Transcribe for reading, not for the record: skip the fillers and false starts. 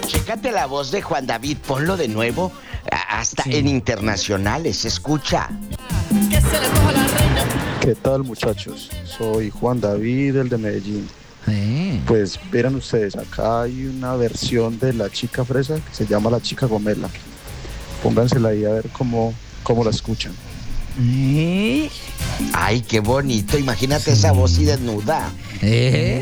chécate la voz de Juan David, ponlo de nuevo, hasta en internacionales, escucha. ¿Qué tal, muchachos? Soy Juan David, el de Medellín. Pues verán ustedes, acá hay una versión de La Chica Fresa que se llama La Chica Gomela. Póngansela ahí a ver cómo la escuchan. Ay, qué bonito, imagínate esa voz y desnuda.